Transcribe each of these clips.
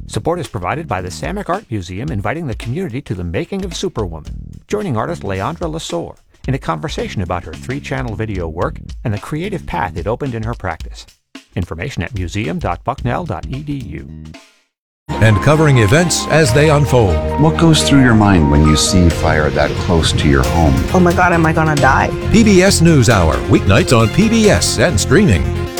Support is provided by the Samick Art Museum, inviting the community to the making of Superwoman, joining artist Leandra Lesueur in a conversation about her 3-channel video work and the creative path it opened in her practice. Information at museum.bucknell.edu. And covering events as they unfold. What goes through your mind when you see fire that close to your home? Oh my God, am I gonna die? PBS NewsHour, weeknights on PBS and streaming.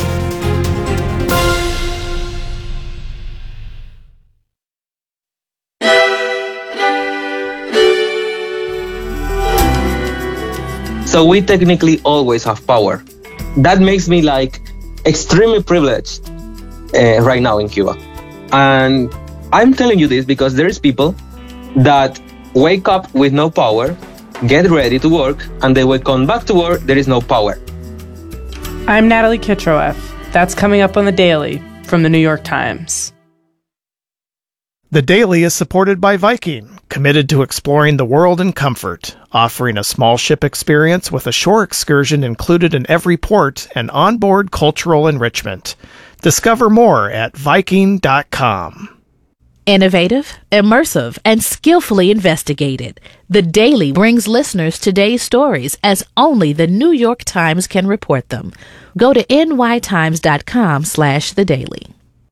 So we technically always have power. That makes me extremely privileged right now in Cuba. And I'm telling you this because there is people that wake up with no power, get ready to work, and they will come back to work, there is no power. I'm Natalie Kitroeff. That's coming up on The Daily from the New York Times. The Daily is supported by Viking, committed to exploring the world in comfort, offering a small ship experience with a shore excursion included in every port and onboard cultural enrichment. Discover more at Viking.com. Innovative, immersive, and skillfully investigated. The Daily brings listeners today's stories as only the New York Times can report them. Go to nytimes.com/thedaily.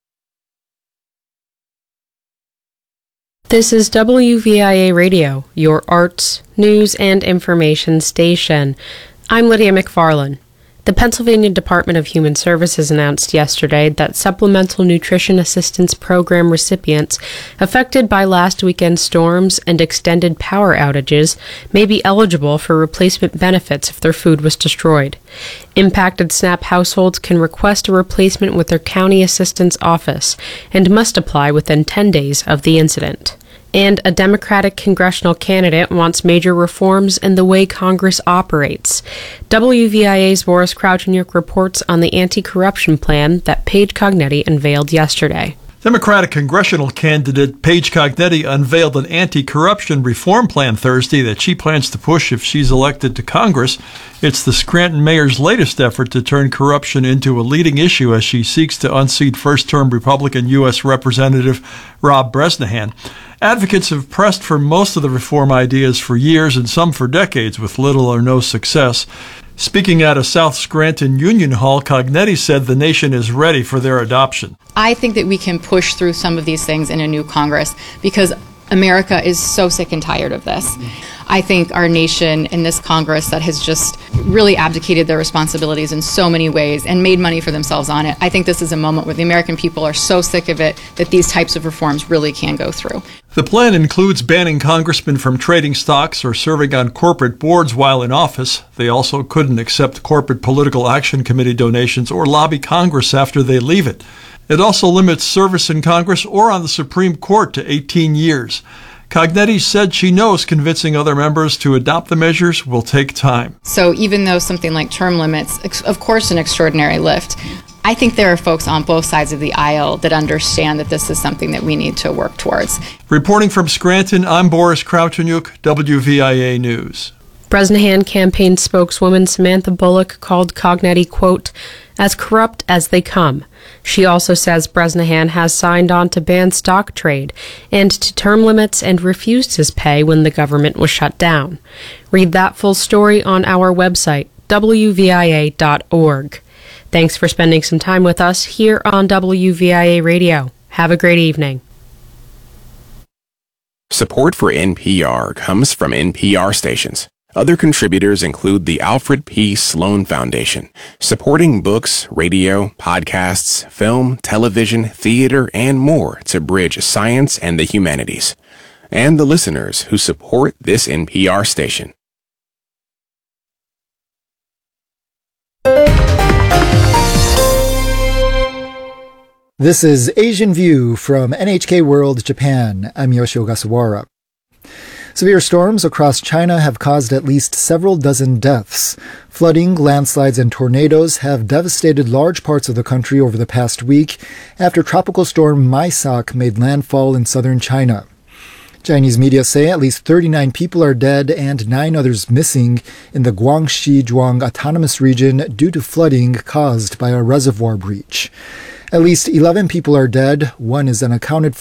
This is WVIA Radio, your arts, news, and information station. I'm Lydia McFarlane. The Pennsylvania Department of Human Services announced yesterday that Supplemental Nutrition Assistance Program recipients affected by last weekend's storms and extended power outages may be eligible for replacement benefits if their food was destroyed. Impacted SNAP households can request a replacement with their county assistance office and must apply within 10 days of the incident. And a Democratic congressional candidate wants major reforms in the way Congress operates. WVIA's Boris Kraucheniuk reports on the anti-corruption plan that Paige Cognetti unveiled yesterday. Democratic congressional candidate Paige Cognetti unveiled an anti-corruption reform plan Thursday that she plans to push if she's elected to Congress. It's the Scranton mayor's latest effort to turn corruption into a leading issue as she seeks to unseat first-term Republican U.S. Representative Rob Bresnahan. Advocates have pressed for most of the reform ideas for years and some for decades with little or no success. Speaking at a South Scranton Union Hall, Cognetti said the nation is ready for their adoption. I think that we can push through some of these things in a new Congress because America is so sick and tired of this. I think our nation in this Congress that has just really abdicated their responsibilities in so many ways and made money for themselves on it, I think this is a moment where the American people are so sick of it that these types of reforms really can go through. The plan includes banning congressmen from trading stocks or serving on corporate boards while in office. They also couldn't accept corporate political action committee donations or lobby Congress after they leave it. It also limits service in Congress or on the Supreme Court to 18 years. Cognetti said she knows convincing other members to adopt the measures will take time. So even though something like term limits, of course, an extraordinary lift, I think there are folks on both sides of the aisle that understand that this is something that we need to work towards. Reporting from Scranton, I'm Boris Kraucheniuk, WVIA News. Bresnahan campaign spokeswoman Samantha Bullock called Cognetti, quote, as corrupt as they come. She also says Bresnahan has signed on to ban stock trade and to term limits and refused his pay when the government was shut down. Read that full story on our website, wvia.org. Thanks for spending some time with us here on WVIA Radio. Have a great evening. Support for NPR comes from NPR stations. Other contributors include the Alfred P. Sloan Foundation, supporting books, radio, podcasts, film, television, theater, and more to bridge science and the humanities, and the listeners who support this NPR station. This is Asian View from NHK World Japan. I'm Yoshio Ogasawara. Severe storms across China have caused at least several dozen deaths. Flooding, landslides, and tornadoes have devastated large parts of the country over the past week after Tropical Storm Maisak made landfall in southern China. Chinese media say at least 39 people are dead and 9 others missing in the Guangxi-Zhuang Autonomous Region due to flooding caused by a reservoir breach. At least 11 people are dead. 1 is unaccounted